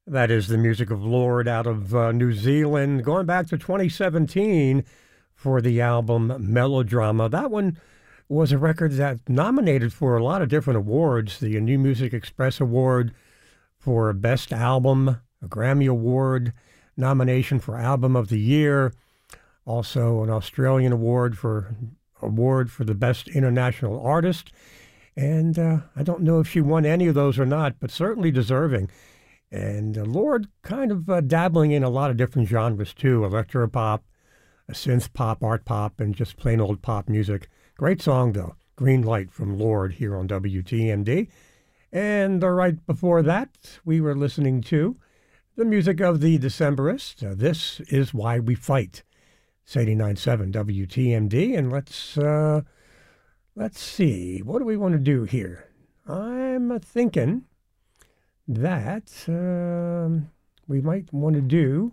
That is the music of Lorde out of New Zealand, going back to 2017 for the album Melodrama. That one was a record that nominated for a lot of different awards. The New Music Express Award for Best Album, a Grammy Award nomination for Album of the Year, also an Australian award for the Best International Artist. And I don't know if she won any of those or not, but certainly deserving. And Lorde kind of dabbling in a lot of different genres too, electropop, synth pop, art pop, and just plain old pop music. Great song though, Green Light from Lorde here on WTMD. And right before that, we were listening to the music of the Decemberists. This is Why We Fight. It's 89.7 WTMD, and let's see, what do we want to do here? I'm thinking that we might want to do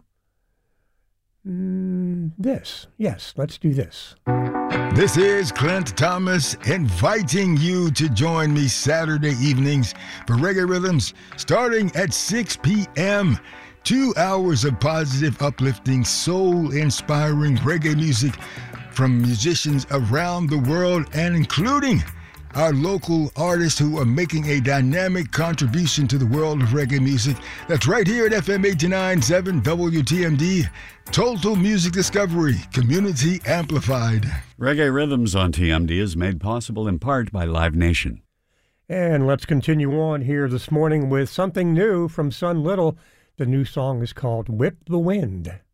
this. Yes, let's do this. This is Clint Thomas inviting you to join me Saturday evenings for Reggae Rhythms starting at 6 p.m. 2 hours of positive, uplifting, soul-inspiring reggae music from musicians around the world and including our local artists who are making a dynamic contribution to the world of reggae music. That's right here at FM 89.7 WTMD. Total Music Discovery, Community Amplified. Reggae Rhythms on TMD is made possible in part by Live Nation. And let's continue on here this morning with something new from Sun Little. The new song is called Whip the Wind.